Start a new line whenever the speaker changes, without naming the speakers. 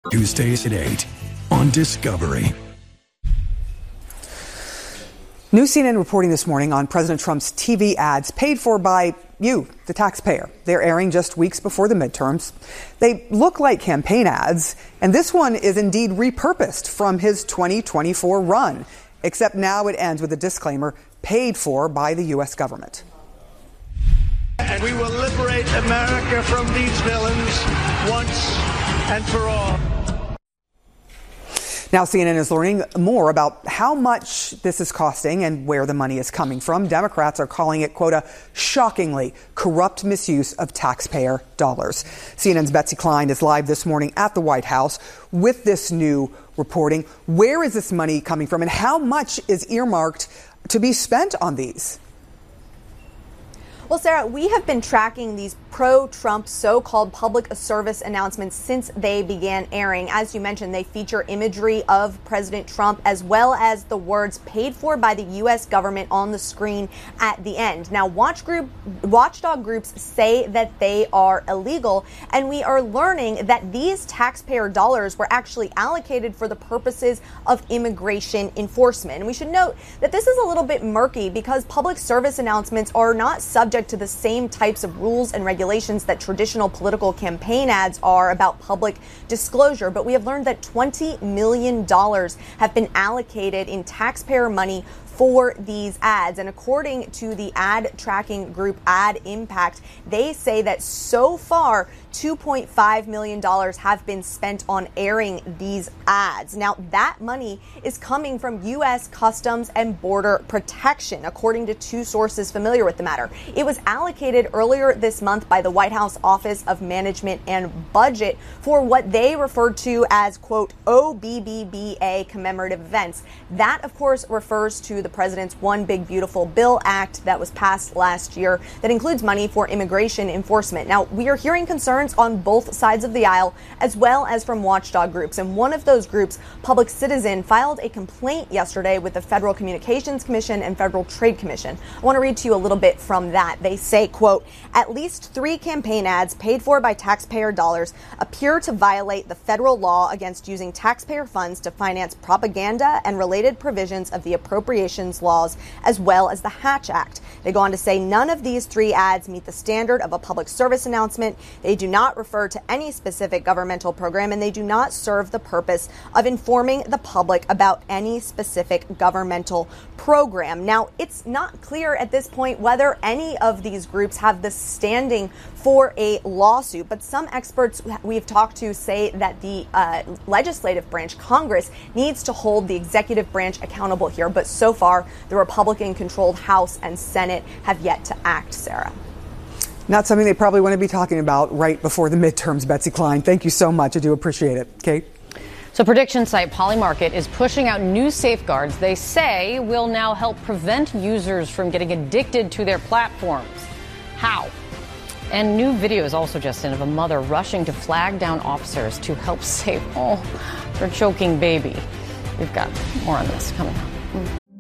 Tuesdays at 8 on Discovery.
New CNN reporting this morning on President Trump's TV ads paid for by you, the taxpayer. They're airing just weeks before the midterms. They look like campaign ads, and this one is indeed repurposed from his 2024 run, except now it ends with a disclaimer, paid for by the U.S. government.
And we will liberate America from these villains once and for all.
Now CNN is learning more about how much this is costing and where the money is coming from. Democrats are calling it, quote, a shockingly corrupt misuse of taxpayer dollars. CNN's Betsy Klein is live this morning at the White House with this new reporting. Where is this money coming from and how much is earmarked to be spent on these?
Well, Sarah, we have been tracking these pro-Trump so-called public service announcements since they began airing. As you mentioned, they feature imagery of President Trump as well as the words paid for by the U.S. government on the screen at the end. Now, watchdog groups say that they are illegal, and we are learning that these taxpayer dollars were actually allocated for the purposes of immigration enforcement. And we should note that this is a little bit murky because public service announcements are not subject to the same types of rules and regulations that traditional political campaign ads are about public disclosure. But we have learned that $20 million have been allocated in taxpayer money for these ads. And according to the ad tracking group Ad Impact, they say that so far $2.5 million have been spent on airing these ads. Now, that money is coming from U.S. Customs and Border Protection, according to two sources familiar with the matter. It was allocated earlier this month by the White House Office of Management and Budget for what they referred to as, quote, OBBBA commemorative events. That, of course, refers to the president's One Big Beautiful Bill Act that was passed last year that includes money for immigration enforcement. Now, we are hearing concerns on both sides of the aisle, as well as from watchdog groups. And one of those groups, Public Citizen, filed a complaint yesterday with the Federal Communications Commission and Federal Trade Commission. I want to read to you a little bit from that. They say, quote, at least 3 campaign ads paid for by taxpayer dollars appear to violate the federal law against using taxpayer funds to finance propaganda and related provisions of the appropriations laws, as well as the Hatch Act. They go on to say none of these 3 ads meet the standard of a public service announcement. They do not refer to any specific governmental program, and they do not serve the purpose of informing the public about any specific governmental program. Now, it's not clear at this point whether any of these groups have the standing for a lawsuit, but some experts we've talked to say that the legislative branch, Congress, needs to hold the executive branch accountable here. But so far, the Republican-controlled House and Senate have yet to act, Sarah.
Not something they probably want to be talking about right before the midterms, Betsy Klein. Thank you so much. I do appreciate it. Kate?
So prediction site Polymarket is pushing out new safeguards they say will now help prevent users from getting addicted to their platforms. How? And new videos also just in of a mother rushing to flag down officers to help save her choking baby. We've got more on this coming up.